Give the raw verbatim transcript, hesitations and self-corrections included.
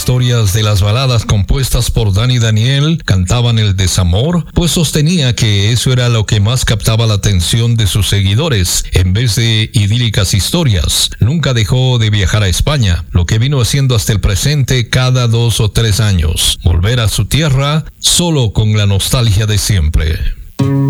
historias de las baladas compuestas por Dani Daniel cantaban el desamor, pues sostenía que eso era lo que más captaba la atención de sus seguidores, en vez de idílicas historias. Nunca dejó de viajar a España, lo que vino haciendo hasta el presente cada dos o tres años. Volver a su tierra, solo con la nostalgia de siempre.